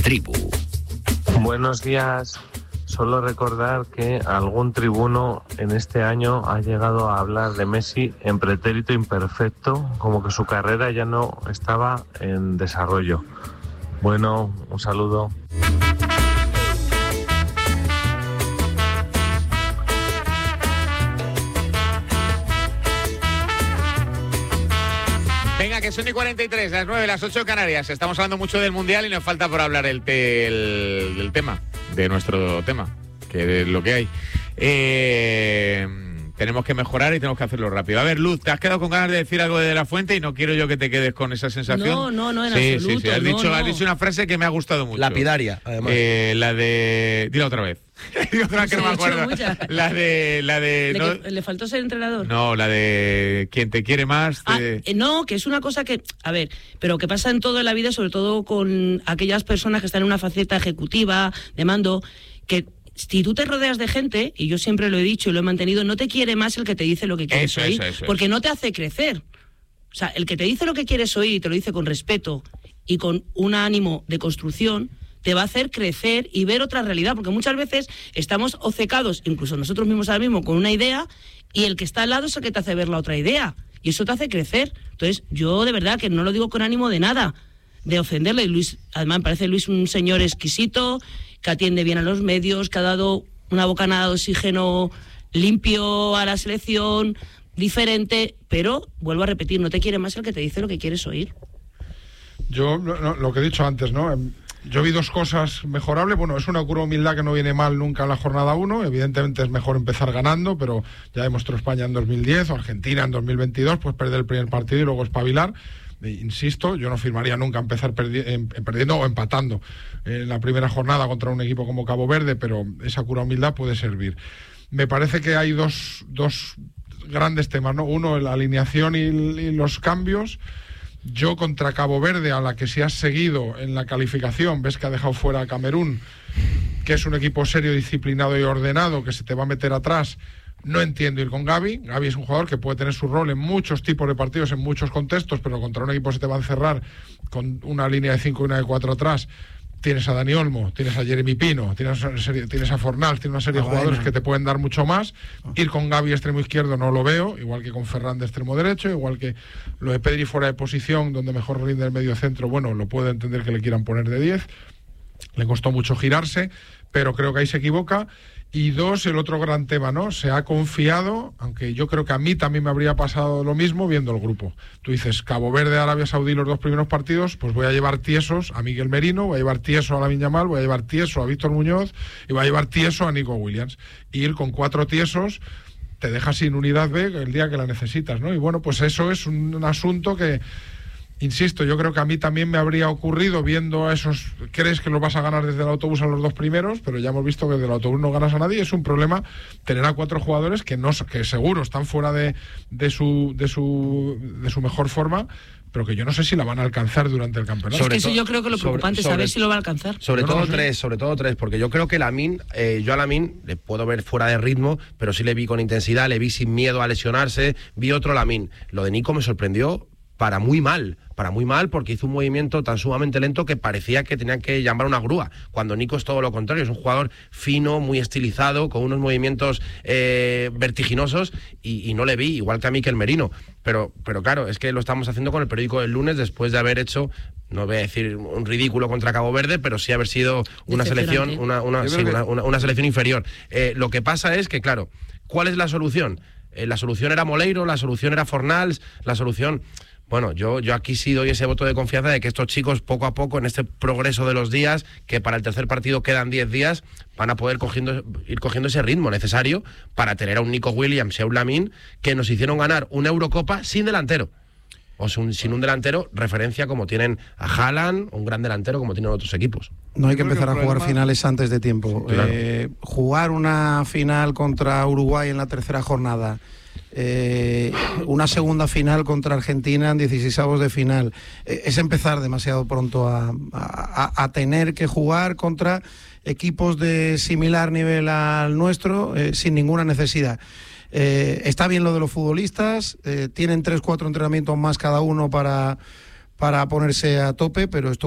Tribu. Buenos días. Solo recordar que algún tribuno en este año ha llegado a hablar de Messi en pretérito imperfecto, como que su carrera ya no estaba en desarrollo. Bueno, un saludo. Venga, que son y 43, las 9, las 8 en Canarias. Estamos hablando mucho del Mundial y nos falta por hablar del tema, de nuestro tema, que es lo que hay. Tenemos que mejorar y tenemos que hacerlo rápido. A ver, Luz, ¿te has quedado con ganas de decir algo de La Fuente? Y no quiero yo que te quedes con esa sensación. No, en absoluto. Sí. Has dicho una frase que me ha gustado mucho. Lapidaria, además. La de... Dila otra vez. Otra que no me acuerdo. La de ¿Le faltó ser entrenador? No, la de quien te quiere más. No, que es una cosa que, a ver, pero que pasa en todo en la vida, sobre todo con aquellas personas que están en una faceta ejecutiva, de mando, que si tú te rodeas de gente, y yo siempre lo he dicho y lo he mantenido, no te quiere más el que te dice lo que quieres oír, porque no te hace crecer. O sea, el que te dice lo que quieres oír y te lo dice con respeto y con un ánimo de construcción, te va a hacer crecer y ver otra realidad, porque muchas veces estamos obcecados, incluso nosotros mismos ahora mismo, con una idea, y el que está al lado es el que te hace ver la otra idea, y eso te hace crecer. Entonces, yo de verdad que no lo digo con ánimo de nada, de ofenderle. Luis, además me parece Luis un señor exquisito, que atiende bien a los medios, que ha dado una bocanada de oxígeno limpio a la selección, diferente, pero, vuelvo a repetir, no te quiere más el que te dice lo que quieres oír. Yo, lo que he dicho antes, ¿no? Yo vi dos cosas mejorables. Bueno, es una cura humildad que no viene mal nunca en la jornada 1. Evidentemente es mejor empezar ganando, pero ya demostró España en 2010 o Argentina en 2022, pues perder el primer partido y luego espabilar. Insisto, yo no firmaría nunca empezar perdiendo o empatando en la primera jornada contra un equipo como Cabo Verde, pero esa cura humildad puede servir. Me parece que hay dos grandes temas, ¿no? Uno, la alineación y los cambios. Yo contra Cabo Verde, a la que si has seguido en la calificación, ves que ha dejado fuera a Camerún, que es un equipo serio, disciplinado y ordenado, que se te va a meter atrás. No entiendo ir con Gavi. Gavi es un jugador que puede tener su rol en muchos tipos de partidos, en muchos contextos, pero contra un equipo se te va a encerrar con una línea de 5 y una de 4 atrás. Tienes a Dani Olmo, tienes a Jeremy Pino, tienes a Fornals, tienes una serie de jugadores que te pueden dar mucho más. Ir con Gavi extremo izquierdo no lo veo, igual que con Ferran de extremo derecho, igual que lo de Pedri fuera de posición, donde mejor rinde el medio centro. Bueno, lo puedo entender que le quieran poner de 10. Le costó mucho girarse, pero creo que ahí se equivoca. Y dos, el otro gran tema, ¿no? Se ha confiado, aunque yo creo que a mí también me habría pasado lo mismo viendo el grupo. Tú dices, Cabo Verde, Arabia Saudí, los dos primeros partidos, pues voy a llevar tiesos a Miguel Merino, voy a llevar tieso a Lamine Yamal, voy a llevar tieso a Víctor Muñoz y voy a llevar tieso a Nico Williams. Y ir con 4 tiesos te deja sin unidad B el día que la necesitas, ¿no? Y bueno, pues eso es un asunto que... Insisto, yo creo que a mí también me habría ocurrido viendo a esos... Crees que los vas a ganar desde el autobús a los dos primeros, pero ya hemos visto que desde el autobús no ganas a nadie. Es un problema tener a 4 jugadores que seguro están fuera de su mejor forma, pero que yo no sé si la van a alcanzar durante el campeonato. Es que eso yo creo que lo preocupante es saber si lo va a alcanzar. Sobre todo tres, porque yo creo que yo a Lamine le puedo ver fuera de ritmo, pero sí le vi con intensidad, le vi sin miedo a lesionarse, vi otro Lamine. Lo de Nico me sorprendió para muy mal, porque hizo un movimiento tan sumamente lento que parecía que tenían que llamar una grúa, cuando Nico es todo lo contrario, es un jugador fino, muy estilizado, con unos movimientos vertiginosos, y no le vi, igual que a Mikel Merino, pero claro, es que lo estamos haciendo con el periódico del lunes, después de haber hecho, no voy a decir un ridículo contra Cabo Verde, pero sí haber sido una selección una selección inferior. Lo que pasa es que, claro, ¿cuál es la solución? La solución era Moleiro, la solución era Fornals, la solución... Bueno, yo aquí sí doy ese voto de confianza de que estos chicos poco a poco, en este progreso de los días, que para el tercer partido quedan 10 días, van a poder ir cogiendo ese ritmo necesario para tener a un Nico Williams y a un Lamine que nos hicieron ganar una Eurocopa sin delantero. O sin un delantero referencia como tienen a Haaland, un gran delantero como tienen otros equipos. No hay que empezar a jugar finales antes de tiempo. Claro. Jugar una final contra Uruguay en la tercera jornada, una segunda final contra Argentina en 16avos de final, es empezar demasiado pronto a tener que jugar contra equipos de similar nivel al nuestro, sin ninguna necesidad. Está bien lo de los futbolistas, tienen 3-4 entrenamientos más cada uno para ponerse a tope, pero esto